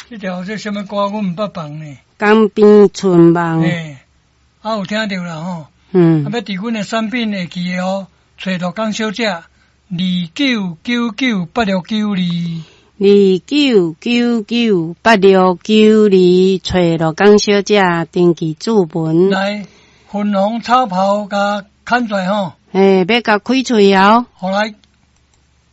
这条这什么歌我毋捌放呢？ 江边春梦。 有听到啦吼。 要伫阮的产品会记的哦，找到江小姐29998692。 29998692，找到江小姐登记注文。 来，粉红草袍甲砍出来吼。 要甲开喙哦。 好来。